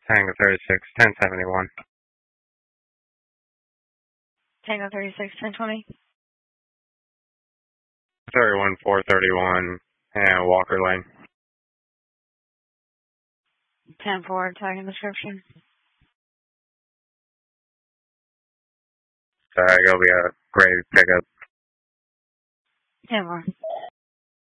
Tango 36, 1071. Tango 36, 1020. 31, 431, and Walker Lane. 10-4, tagging description. Sorry, it'll be a gray pickup. 10-4.